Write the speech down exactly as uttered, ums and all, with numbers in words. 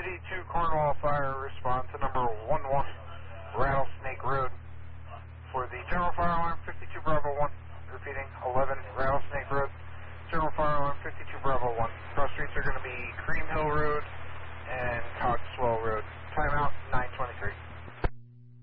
two Cornwall Fire, respond to number one one Rattlesnake Road for the general fire alarm fifty-two Bravo one, repeating eleven